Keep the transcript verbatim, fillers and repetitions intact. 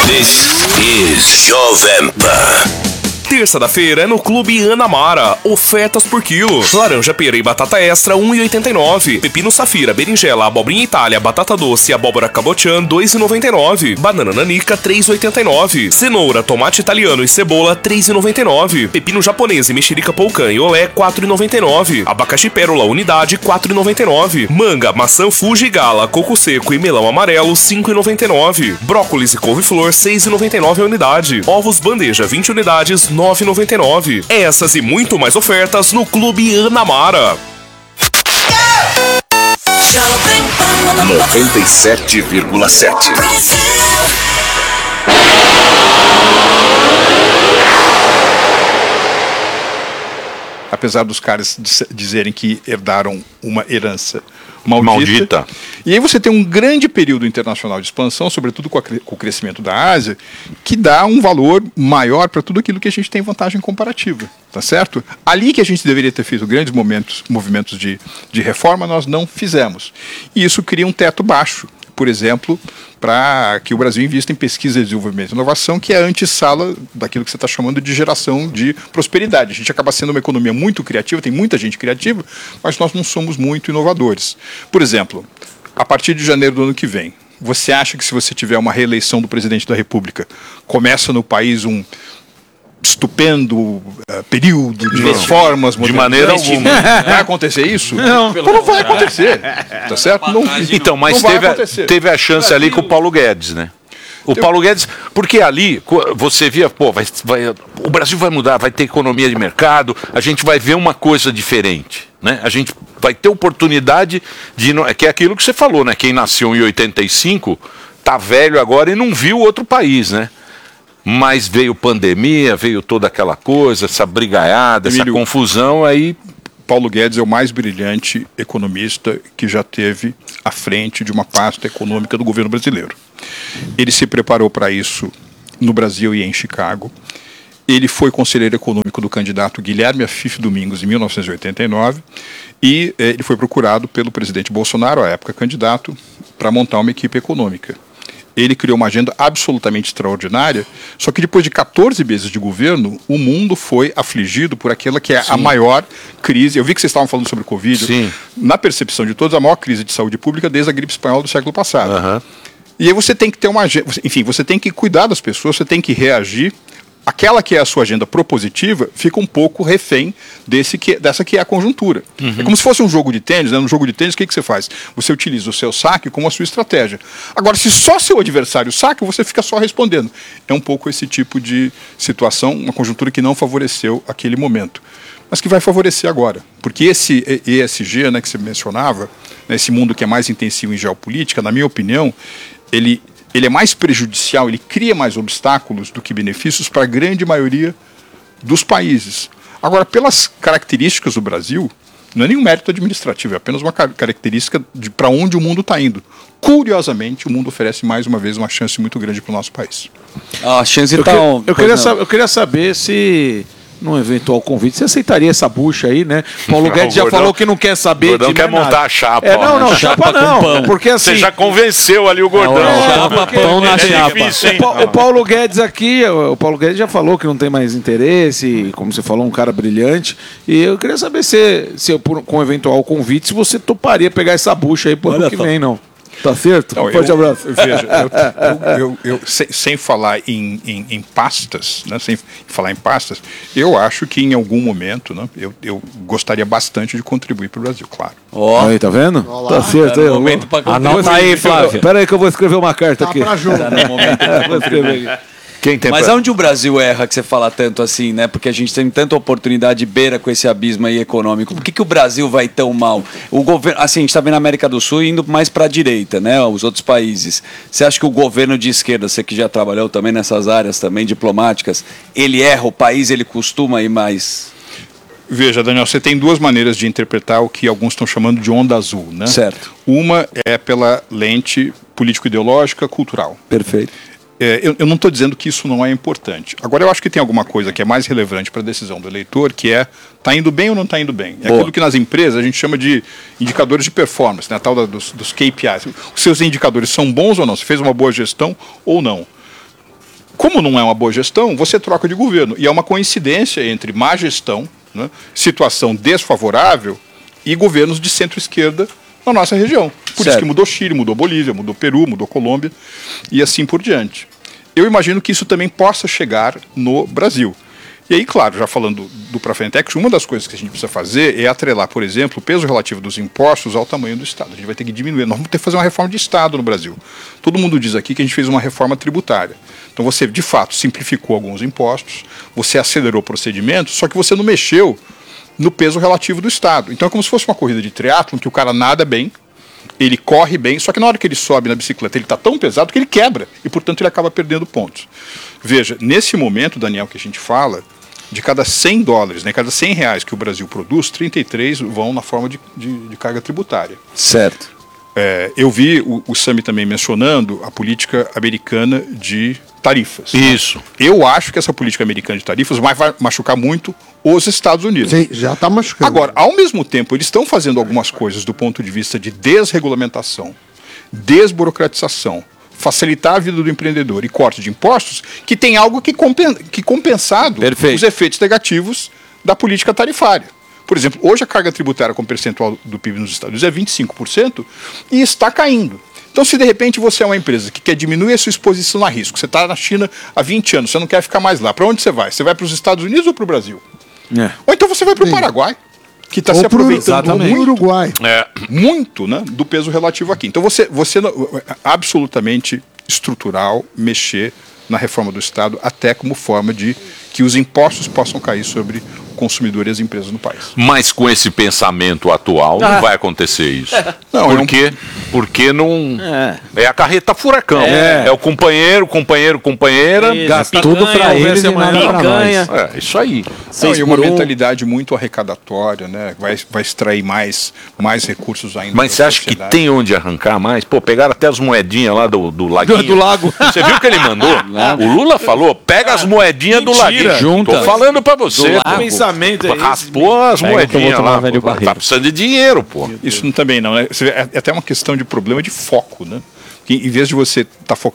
This is Jovem Pan. Terça da feira é no Clube Anamara. Ofertas por quilo. Laranja pera e batata extra um e oitenta e nove. Pepino safira, berinjela, abobrinha Itália, batata doce e abóbora cabotiã dois e noventa e nove. Banana nanica três e oitenta e nove. Cenoura, tomate italiano e cebola três e noventa e nove. Pepino japonês e mexerica polcã e olé quatro e noventa e nove. Abacaxi pérola unidade quatro e noventa e nove. Manga, maçã Fuji e gala, coco seco e melão amarelo cinco e noventa e nove. Brócolis e couve-flor seis e noventa e nove a unidade. Ovos bandeja vinte unidades nove e noventa e nove. Essas e muito mais ofertas no Clube Anamara. noventa e sete vírgula sete. Apesar dos caras dizerem que herdaram uma herança maldita. Maldita. E aí você tem um grande período internacional de expansão, sobretudo com, a, com o crescimento da Ásia, que dá um valor maior para tudo aquilo que a gente tem vantagem comparativa, tá certo? Ali que a gente deveria ter feito grandes momentos, movimentos de, de reforma, nós não fizemos. E isso cria um teto baixo, por exemplo, para que o Brasil invista em pesquisa, desenvolvimento e inovação, que é a antessala daquilo que você está chamando de geração de prosperidade. A gente acaba sendo uma economia muito criativa, tem muita gente criativa, mas nós não somos muito inovadores. Por exemplo, a partir de janeiro do ano que vem, você acha que se você tiver uma reeleição do presidente da República, começa no país um estupendo uh, período de reformas de maneira alguma. Vai acontecer isso? Não, então não vai acontecer, tá certo? Não, então, mas não teve, a, teve a chance ali com o Paulo Guedes, né? O Paulo Guedes, porque ali você via, pô, vai, vai, o Brasil vai mudar, vai ter economia de mercado, a gente vai ver uma coisa diferente, né? A gente vai ter oportunidade de, que é aquilo que você falou, né? Quem nasceu em oitenta e cinco tá velho agora e não viu outro país, né? Mas veio pandemia, veio toda aquela coisa, essa brigaiada, Emílio, essa confusão, aí... Paulo Guedes é o mais brilhante economista que já teve à frente de uma pasta econômica do governo brasileiro. Ele se preparou para isso no Brasil e em Chicago. Ele foi conselheiro econômico do candidato Guilherme Afif Domingos em mil novecentos e oitenta e nove e eh, ele foi procurado pelo presidente Bolsonaro, à época candidato, para montar uma equipe econômica. Ele criou uma agenda absolutamente extraordinária, só que depois de quatorze meses de governo, o mundo foi afligido por aquela que é Sim. a maior crise. Eu vi que vocês estavam falando sobre o Covid. Sim. Na percepção de todos, a maior crise de saúde pública desde a gripe espanhola do século passado. Uhum. E aí você tem que ter uma agenda, enfim, você tem que cuidar das pessoas, você tem que reagir. Aquela que é a sua agenda propositiva fica um pouco refém desse que, dessa que é a conjuntura. Uhum. É como se fosse um jogo de tênis, né? No jogo de tênis, o que, que você faz? Você utiliza o seu saque como a sua estratégia. Agora, se só seu adversário saque, você fica só respondendo. É um pouco esse tipo de situação, uma conjuntura que não favoreceu aquele momento, mas que vai favorecer agora. Porque esse E S G, né, que você mencionava, né, esse mundo que é mais intensivo em geopolítica, na minha opinião, ele... ele é mais prejudicial, ele cria mais obstáculos do que benefícios para a grande maioria dos países. Agora, pelas características do Brasil, não é nenhum mérito administrativo, é apenas uma característica de para onde o mundo está indo. Curiosamente, o mundo oferece mais uma vez uma chance muito grande para o nosso país. A chance eu, tá que, um... eu, queria saber, eu queria saber se... num eventual convite, você aceitaria essa bucha aí, né? Paulo Guedes já Gordão, falou que não quer saber. O Gordão de quer nada. montar a chapa. É, não, não, né? chapa, chapa não. com pão. Porque assim. Você já convenceu ali o Gordão. Não, É, chapa porque- pão na é chapa. difícil, hein? O, Pa- o Paulo Guedes aqui, o Paulo Guedes já falou que não tem mais interesse, como você falou, um cara brilhante. E eu queria saber se, se eu, por- com um eventual convite, se você toparia pegar essa bucha aí pro ano Olha, que tá. vem, não. Tá certo? Não, Forte eu- abraço. Veja, eu, eu, eu, eu- sem, sem falar em, em, em pastas, né, sem falar em pastas, eu acho que em algum momento, né, eu, eu gostaria bastante de contribuir para o Brasil, claro. Ó, Aí, tá vendo? Tá certo. tá aí, no eu momento vou- pra Anota aí, Flávio. Pera aí que eu vou escrever uma carta Tá aqui. pra jogo. tá no momento pra Vou escrever aqui. Quem tem Mas pra- aonde o Brasil erra que você fala tanto assim, né? Porque a gente tem tanta oportunidade de beira com esse abismo aí econômico. Por que, que o Brasil vai tão mal? O governo, assim, a gente está vendo a América do Sul indo mais para a direita, né? Os outros países. Você acha que o governo de esquerda, você que já trabalhou também nessas áreas também diplomáticas, ele erra, o país ele costuma ir mais... Veja, Daniel, você tem duas maneiras de interpretar o que alguns estão chamando de onda azul, né? Certo. Uma é pela lente político-ideológica cultural. Perfeito. É, eu, eu não estou dizendo que isso não é importante. Agora, eu acho que tem alguma coisa que é mais relevante para a decisão do eleitor, que é, está indo bem ou não está indo bem? É Boa. aquilo que nas empresas a gente chama de indicadores de performance, né? A tal da, dos, dos K P Is. Os seus indicadores são bons ou não? Você fez uma boa gestão ou não? Como não é uma boa gestão, você troca de governo. E é uma coincidência entre má gestão, né, situação desfavorável e governos de centro-esquerda na nossa região. Por Certo. isso que mudou Chile, mudou Bolívia, mudou Peru, mudou Colômbia e assim por diante. Eu imagino que isso também possa chegar no Brasil. E aí, claro, já falando do Pra Frente Equity, uma das coisas que a gente precisa fazer é atrelar, por exemplo, o peso relativo dos impostos ao tamanho do Estado. A gente vai ter que diminuir. Nós vamos ter que fazer uma reforma de Estado no Brasil. Todo mundo diz aqui que a gente fez uma reforma tributária. Então você, de fato, simplificou alguns impostos, você acelerou procedimentos, só que você não mexeu no peso relativo do Estado. Então é como se fosse uma corrida de triatlon que o cara nada bem, ele corre bem, só que na hora que ele sobe na bicicleta ele está tão pesado que ele quebra e, portanto, ele acaba perdendo pontos. Veja, nesse momento, Daniel, que a gente fala, de cada cem dólares, né, cada cem reais que o Brasil produz, trinta e três vão na forma de, de, de carga tributária. Certo. É, eu vi o, o Sami também mencionando a política americana de tarifas. Isso. Eu acho que essa política americana de tarifas vai, vai machucar muito os Estados Unidos. Sim, já está machucando. Agora, ao mesmo tempo, eles estão fazendo algumas coisas do ponto de vista de desregulamentação, desburocratização, facilitar a vida do empreendedor e corte de impostos, que tem algo que, compen que compensado Perfeito. os efeitos negativos da política tarifária. Por exemplo, hoje a carga tributária como percentual do P I B nos Estados Unidos é vinte e cinco por cento e está caindo. Então, se de repente você é uma empresa que quer diminuir a sua exposição a risco, você está na China há vinte anos, você não quer ficar mais lá, para onde você vai? Você vai para os Estados Unidos ou para o Brasil? É. Ou então você vai para o Paraguai, que está Ou se pro- aproveitando ou pro muito, Uruguai. É. muito né, do peso relativo aqui. Então você, você é absolutamente estrutural mexer na reforma do Estado, até como forma de que os impostos possam cair sobre o consumidor e as empresas no país. Mas com esse pensamento atual não vai acontecer isso. Não, Por eu quê? Porque não. É. É a carreta furacão. É. É o companheiro, companheiro, companheira. Isso, Gasta picanha, tudo pra houvesse eles e amanhã, nada pra picanha. É, isso aí. Não, Seis e uma por um. mentalidade muito arrecadatória, né? Vai, vai extrair mais, mais recursos ainda. Mas da você acha que sociedade. tem onde arrancar mais? Pô, pegaram até as moedinhas lá do, do laguinho. Do- do lago. Você viu o que ele mandou? O Lula falou, pega as moedinhas do Mentira. laguinho. Junta. Tô falando pra você. lago. pô. Que pensamento é esse? Raspou as Pega que eu vou moedinhas tomar lá. velho pô. barreiro. Tá precisando de dinheiro, pô. Isso não, também não, né? Você vê, é é até uma questão de problema de foco, né? Que em vez de você estar